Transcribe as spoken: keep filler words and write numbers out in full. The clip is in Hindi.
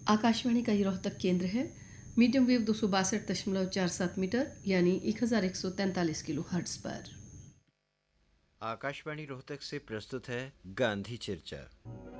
आकाशवाणी का ये रोहतक केंद्र है। मीडियम वेव दो सौ बासठ दशमलव चार सात मीटर यानी एक हज़ार एक सौ तैंतालीस किलो हर्ट्ज पर। आकाशवाणी रोहतक से प्रस्तुत है गांधी चर्चा।